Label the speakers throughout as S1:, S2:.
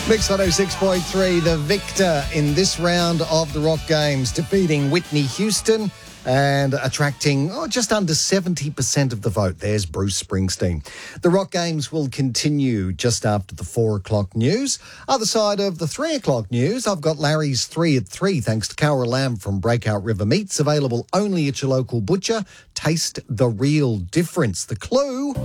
S1: Mix 106.3, the victor in this round of the Rock Games, defeating Whitney Houston and attracting just under 70% of the vote. There's Bruce Springsteen. The Rock Games will continue just after the 4 o'clock news. Other side of the 3 o'clock news, I've got Larry's 3 at 3, thanks to Cowra Lamb from Breakout River Meats, available only at your local butcher. Taste the real difference. The clue...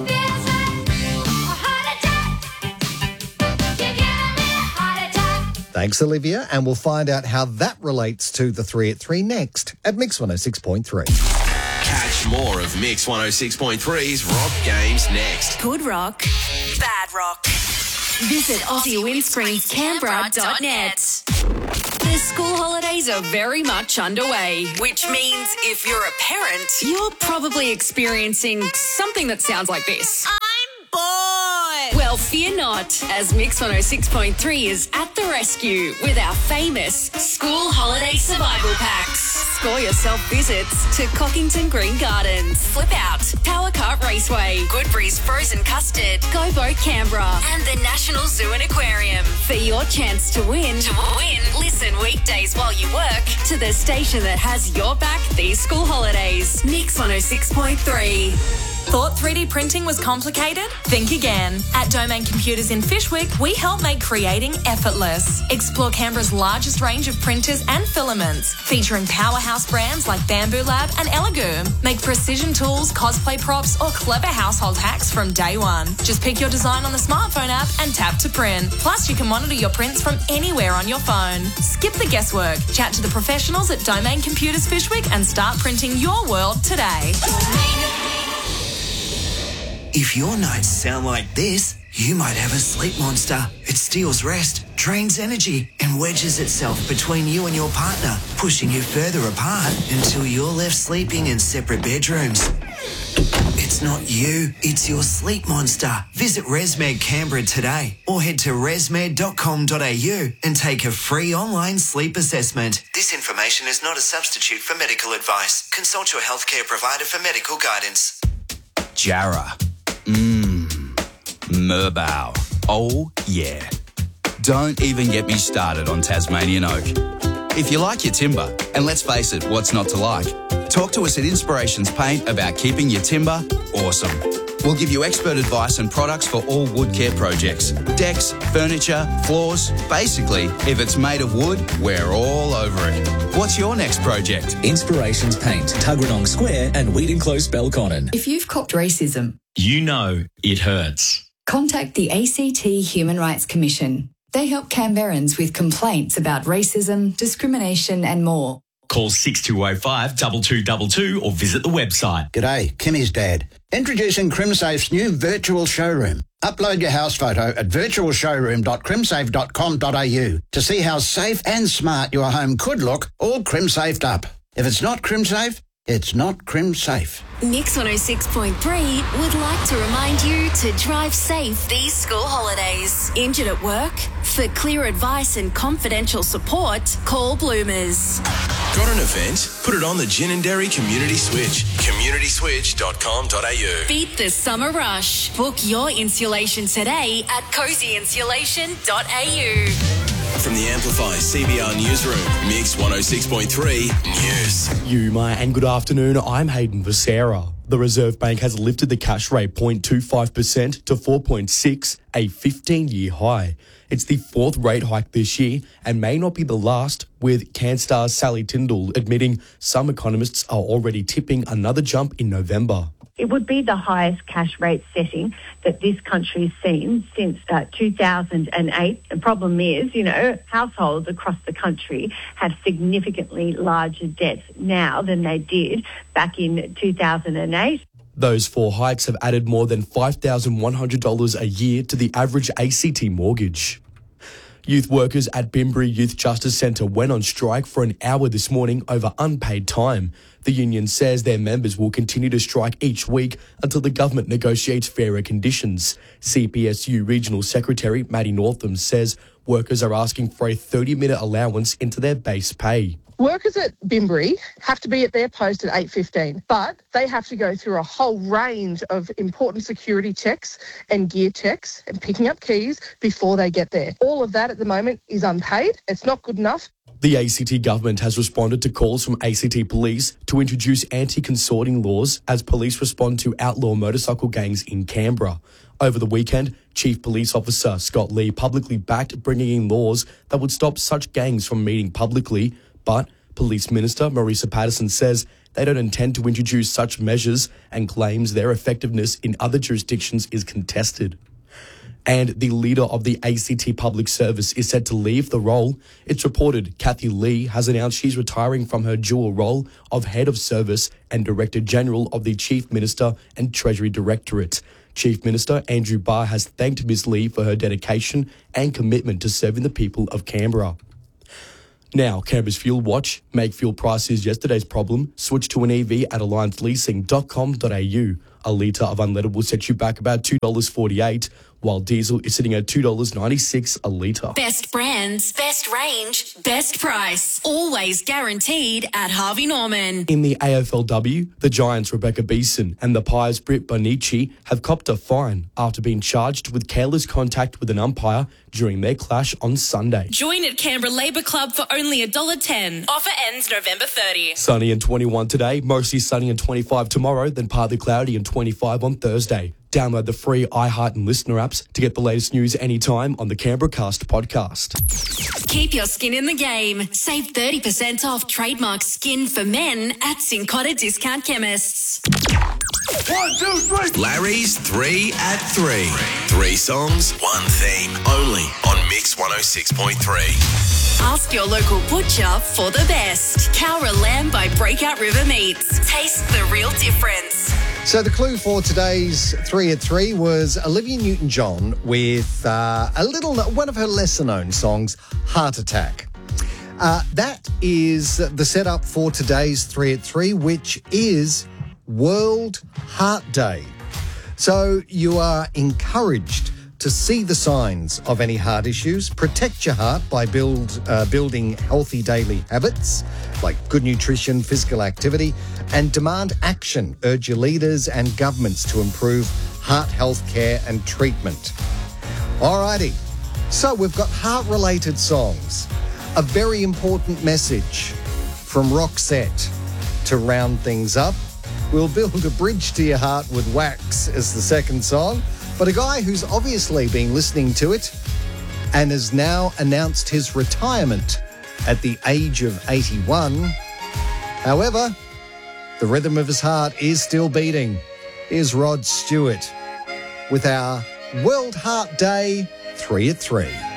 S1: Thanks, Olivia, and we'll find out how that relates to the 3 at 3 next at Mix 106.3.
S2: Catch more of Mix 106.3's Rock Games next.
S3: Good rock, bad rock. Visit AussieWindscreensCanberra.net. The school holidays are very much underway, which means if you're a parent, you're probably experiencing something that sounds like this. I'm bored. Well, fear not, as Mix 106.3 is at the rescue with our famous school holiday survival packs. Score yourself visits to Cockington Green Gardens, Flip Out, Power Cart Raceway, Goodbury's Frozen Custard, Go Boat Canberra, and the National Zoo and Aquarium. For your chance to win, listen weekdays while you work to the station that has your back these school holidays. Mix 106.3.
S4: Thought 3D printing was complicated? Think again. At Domain Computers in Fyshwick, we help make creating effortless. Explore Canberra's largest range of printers and filaments, featuring powerhouse brands like Bamboo Lab and Elegoo. Make precision tools, cosplay props, or clever household hacks from day one. Just pick your design on the smartphone app and tap to print. Plus, you can monitor your prints from anywhere on your phone. Skip the guesswork. Chat to the professionals at Domain Computers Fyshwick and start printing your world today.
S5: If your nights sound like this, you might have a sleep monster. It steals rest, drains energy, and wedges itself between you and your partner, pushing you further apart until you're left sleeping in separate bedrooms. It's not you, it's your sleep monster. Visit ResMed Canberra today or head to resmed.com.au and take a free online sleep assessment. This information is not a substitute for medical advice. Consult your healthcare provider for medical guidance.
S6: Jarrah. Merbau. Oh, yeah. Don't even get me started on Tasmanian oak. If you like your timber, and let's face it, what's not to like? Talk to us at Inspirations Paint about keeping your timber awesome. We'll give you expert advice and products for all wood care projects. Decks, furniture, floors. Basically, if it's made of wood, we're all over it. What's your next project?
S7: Inspirations Paint, Tuggeranong Square and Wheaton Close, Belconnen.
S8: If you've copped racism,
S9: you know it hurts.
S8: Contact the ACT Human Rights Commission. They help Canberrans with complaints about racism, discrimination and more.
S9: Call 6205 2222 or visit the website.
S10: G'day, Kimmy's dad. Introducing CrimSafe's new virtual showroom. Upload your house photo at virtualshowroom.crimsafe.com.au to see how safe and smart your home could look, all crim-safed up. If it's not CrimSafe, it's not CrimSafe.
S3: Mix 106.3 would like to remind you to drive safe these school holidays. Injured at work? For clear advice and confidential support, call Bloomers.
S2: Got an event? Put it on the Gin and Dairy Community Switch. CommunitySwitch.com.au.
S3: Beat the summer rush. Book your insulation today at cozyinsulation.au.
S2: From the Amplify CBR Newsroom, Mix 106.3 News.
S11: Yuma and good afternoon. I'm Hayden Becerra. The Reserve Bank has lifted the cash rate 0.25% to 4.6, a 15-year high. It's the fourth rate hike this year and may not be the last, with CanStar's Sally Tyndall admitting some economists are already tipping another jump in November.
S12: It would be the highest cash rate setting that this country's seen since 2008. The problem is, households across the country have significantly larger debts now than they did back in 2008.
S11: Those four hikes have added more than $5,100 a year to the average ACT mortgage. Youth workers at Bimberi Youth Justice Centre went on strike for an hour this morning over unpaid time. The union says their members will continue to strike each week until the government negotiates fairer conditions. CPSU Regional Secretary Matty Northam says workers are asking for a 30-minute allowance into their base pay.
S13: Workers at Bimbri have to be at their post at 8:15, but they have to go through a whole range of important security checks and gear checks and picking up keys before they get there. All of that at the moment is unpaid. It's not good enough.
S11: The ACT government has responded to calls from ACT police to introduce anti-consorting laws as police respond to outlaw motorcycle gangs in Canberra. Over the weekend, Chief Police Officer Scott Lee publicly backed bringing in laws that would stop such gangs from meeting publicly, but Police Minister Marisa Patterson says they don't intend to introduce such measures and claims their effectiveness in other jurisdictions is contested. And the leader of the ACT Public Service is set to leave the role. It's reported Kathy Lee has announced she's retiring from her dual role of Head of Service and Director General of the Chief Minister and Treasury Directorate. Chief Minister Andrew Barr has thanked Ms Lee for her dedication and commitment to serving the people of Canberra. Now, Canberra's Fuel Watch. Make fuel prices yesterday's problem. Switch to an EV at allianceleasing.com.au. A litre of unleaded will set you back about $2.48, while diesel is sitting at $2.96 a litre.
S3: Best brands, best range, best price. Always guaranteed at Harvey Norman.
S11: In the AFLW, the Giants' Rebecca Beeson and the Pies' Britt Bonici have copped a fine after being charged with careless contact with an umpire during their clash on Sunday.
S4: Join at Canberra Labour Club for only $1.10. Offer ends November 30.
S11: Sunny and 21 today, mostly sunny and 25 tomorrow, then partly cloudy and 25 on Thursday. Download the free iHeart and Listener apps to get the latest news anytime on the Canberra Cast podcast.
S3: Keep your skin in the game. Save 30% off trademark skin for men at Cincotta Discount Chemists.
S2: 1, 2, 3. Larry's 3 at 3. 3 songs, 1 theme. Only on Mix 106.3.
S3: Ask your local butcher for the best. Cowra lamb by Breakout River Meats. Taste the real difference.
S1: So the clue for today's 3 at 3 was Olivia Newton-John with one of her lesser-known songs, Heart Attack. That is the setup for today's 3 at 3, which is World Heart Day. So you are encouraged to see the signs of any heart issues, protect your heart by building healthy daily habits like good nutrition, physical activity, and demand action. Urge your leaders and governments to improve heart health care and treatment. Alrighty, so we've got heart-related songs. A very important message from Roxette to round things up. We'll build a bridge to your heart with Wax as the second song. But a guy who's obviously been listening to it and has now announced his retirement at the age of 81. However, the rhythm of his heart is still beating. Here's Rod Stewart with our World Heart Day 3 at 3.